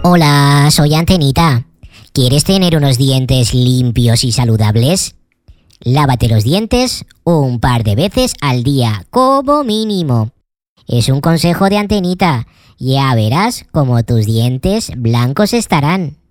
Hola, soy Antenita. ¿Quieres tener unos dientes limpios y saludables? Lávate los dientes un par de veces al día, como mínimo. Es un consejo de Antenita. Ya verás cómo tus dientes blancos estarán.